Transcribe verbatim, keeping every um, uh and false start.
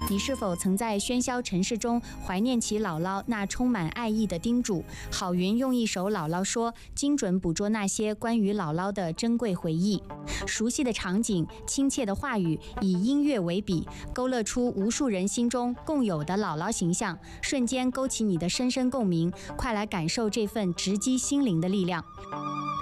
你是否曾在喧嚣城市中怀念起姥姥那充满爱意的叮嘱？郝云用一首《姥姥说》，精准捕捉那些关于姥姥的珍贵回忆。熟悉的场景，亲切的话语，以音乐为笔，勾勒出无数人心中共有的姥姥形象，瞬间勾起你的深深共鸣。快来感受这份直击心灵的力量。